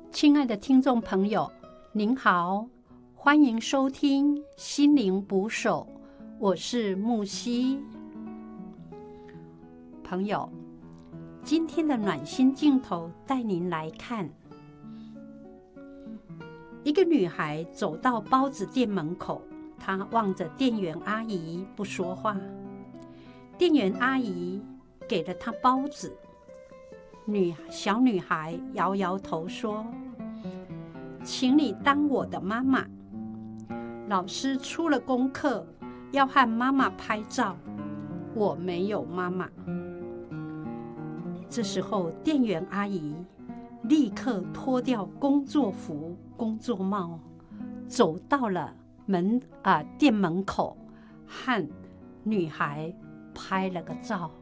亲爱的听众朋友，您好，欢迎收听心灵捕手，我是木西。朋友，今天的暖心镜头带您来看，一个女孩走到包子店门口，她望着店员阿姨不说话。店员阿姨给了她包子，小女孩摇摇头说：请你当我的妈妈，老师出了功课要和妈妈拍照，我没有妈妈。这时候店员阿姨立刻脱掉工作服、工作帽，走到了店门口，和女孩拍了个照。